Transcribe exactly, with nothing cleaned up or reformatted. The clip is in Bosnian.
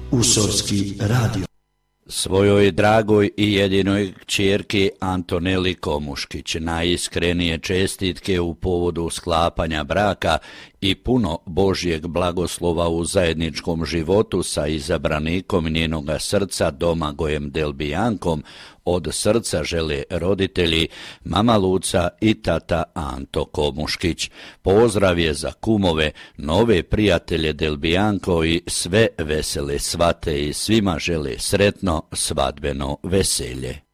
Usorski radio. Svojoj dragoj i jedinoj kćerki Antoneli Komuškić najiskrenije čestitke u povodu sklapanja braka i puno Božjeg blagoslova u zajedničkom životu sa izabranikom njenoga srca Domagojem Delbijankom od srca žele roditelji mama Luca i tata Anto Komuškić. Pozdrav je za kumove, nove prijatelje Delbijanko i sve vesele svate i svima žele sretno svadbeno veselje.